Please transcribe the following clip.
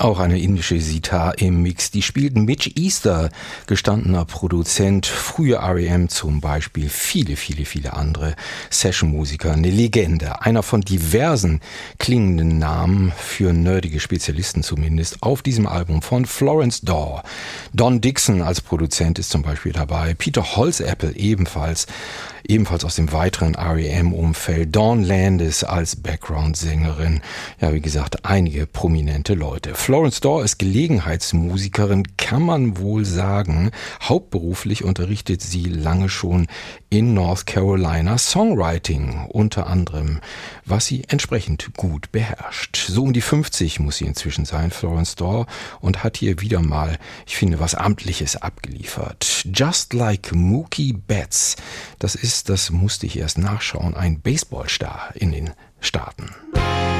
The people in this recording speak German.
Auch eine indische Sitar im Mix. Die spielt Mitch Easter, gestandener Produzent, frühe R.E.M. zum Beispiel, viele andere Session-Musiker, eine Legende. Einer von diversen klingenden Namen, für nerdige Spezialisten zumindest, auf diesem Album von Florence Daw. Don Dixon als Produzent ist zum Beispiel dabei, Peter Holzapfel ebenfalls aus dem weiteren R.E.M.-Umfeld, Dawn Landis als Background-Sängerin. Ja, wie gesagt, einige prominente Leute. Florence Daw ist Gelegenheitsmusikerin, kann man wohl sagen. Hauptberuflich unterrichtet sie lange schon in North Carolina Songwriting, unter anderem, was sie entsprechend gut beherrscht. So um die 50 muss sie inzwischen sein, Florence Daw, und hat hier wieder mal, ich finde, was Amtliches abgeliefert. Just Like Mookie Betts, das musste ich erst nachschauen, ein Baseballstar in den Staaten.